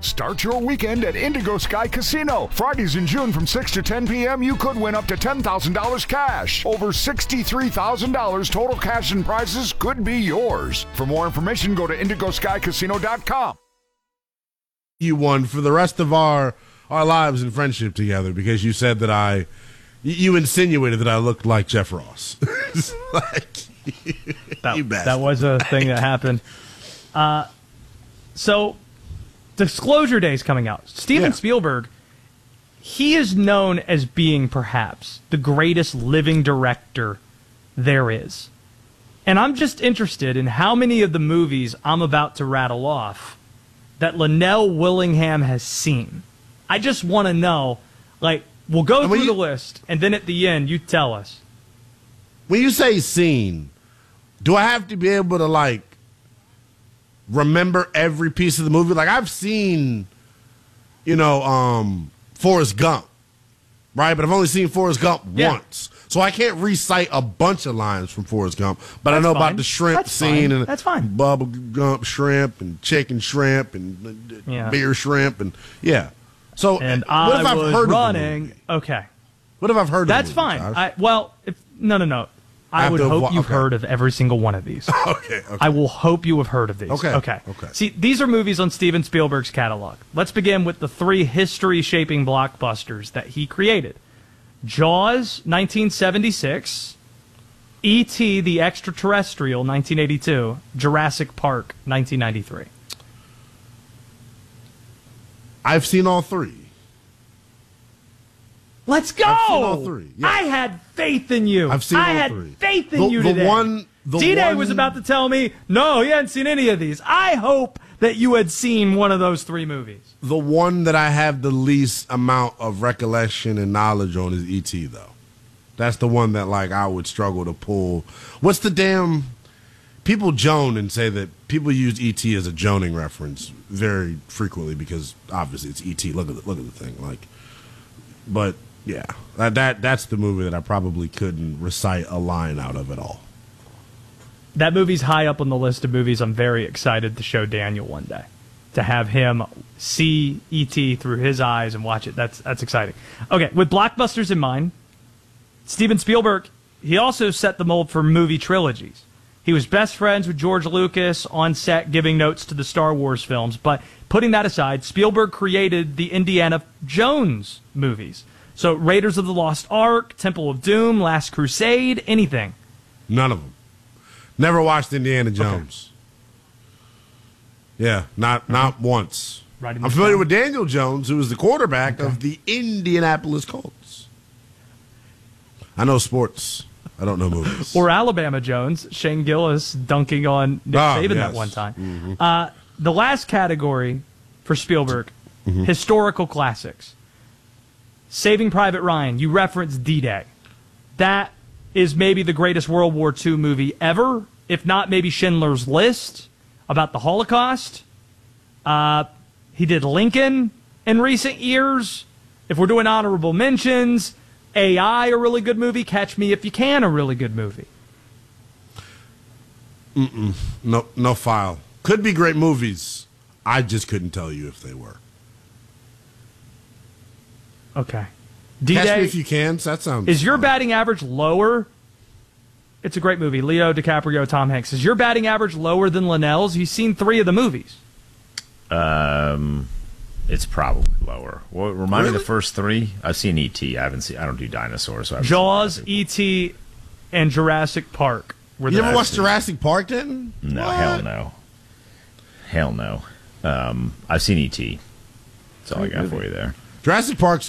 Start your weekend at Indigo Sky Casino. Fridays in June from 6 to 10 p.m., you could win up to $10,000 cash. Over $63,000 total cash and prizes could be yours. For more information, go to IndigoSkyCasino.com. You won for the rest of our lives in friendship together because you said that you insinuated that I looked like Jeff Ross. That was a thing that happened. So, Disclosure Day is coming out. Steven Spielberg, he is known as being perhaps the greatest living director there is. And I'm just interested in how many of the movies I'm about to rattle off that Linnell Willingham has seen. I just want to know, we'll go through the list, and then at the end, you tell us. When you say seen, do I have to be able to, remember every piece of the movie? I've seen, Forrest Gump, right? But I've only seen Forrest Gump once. So I can't recite a bunch of lines from Forrest Gump. But I know about the shrimp scene and that's fine. Bubba Gump shrimp and chicken shrimp and beer shrimp and So and what if I've heard running. Of the movie? Okay. What if I've heard That's of the movie? That's fine. No. I would hope you've heard of every single one of these. Okay. I will hope you have heard of these. Okay. See, these are movies on Steven Spielberg's catalog. Let's begin with the 3 history-shaping blockbusters that he created. Jaws, 1976. E.T. the Extraterrestrial, 1982. Jurassic Park, 1993. I've seen all 3. Let's go! I've seen all 3. Yes. I had faith in you. I've seen all 3. I had faith in you today. D-Day was about to tell me, no, he hadn't seen any of these. I hope that you had seen one of those 3 movies. The one that I have the least amount of recollection and knowledge on is E.T., though. That's the one that, I would struggle to pull. What's the damn... People joan and say that people use E.T. as a joning reference very frequently because, obviously, it's E.T. Look at the thing. But... yeah, that's the movie that I probably couldn't recite a line out of at all. That movie's high up on the list of movies I'm very excited to show Daniel one day. To have him see E.T. through his eyes and watch it. That's exciting. Okay, with blockbusters in mind, Steven Spielberg, he also set the mold for movie trilogies. He was best friends with George Lucas on set giving notes to the Star Wars films. But putting that aside, Spielberg created the Indiana Jones movies. So Raiders of the Lost Ark, Temple of Doom, Last Crusade, anything? None of them. Never watched Indiana Jones. Okay. Yeah, not once. I'm familiar with Daniel Jones, who was the quarterback of the Indianapolis Colts. I know sports. I don't know movies. Or Alabama Jones, Shane Gillis dunking on Nick Saban that one time. Mm-hmm. The last category for Spielberg, historical classics. Saving Private Ryan, you referenced D-Day. That is maybe the greatest World War II movie ever, if not maybe Schindler's List, about the Holocaust. He did Lincoln in recent years. If we're doing honorable mentions, AI, a really good movie. Catch Me If You Can, a really good movie. No file. Could be great movies. I just couldn't tell you if they were. Okay. Catch Me If You Can. That sounds. Is your batting average lower? It's a great movie. Leo DiCaprio, Tom Hanks. Is your batting average lower than Linnell's? You've seen 3 of the movies. It's probably lower. Well, remind me the first 3. I've seen E.T. I don't do dinosaurs. So Jaws, E.T., and Jurassic Park. You never watched Jurassic Park, then? No, what? Hell no. I've seen E.T. That's all I got for you there. Jurassic Park's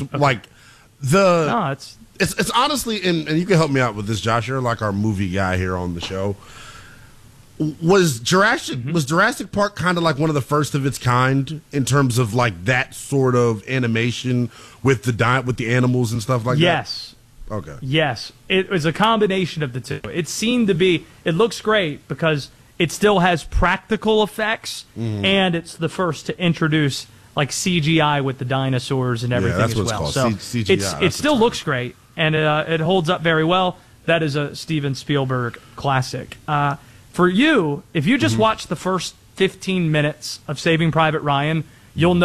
it's honestly, and you can help me out with this, Josh. You're like our movie guy here on the show. Was Jurassic Park kind of like one of the first of its kind in terms of that sort of animation with the animals and stuff like that? Yes. Okay. Yes. It was a combination of the two. It seemed to be, it looks great because it still has practical effects and it's the first to introduce CGI with the dinosaurs and everything as well. So CGI, it still looks great and it holds up very well. That is a Steven Spielberg classic. For you, if you just watch the first 15 minutes of Saving Private Ryan, you'll know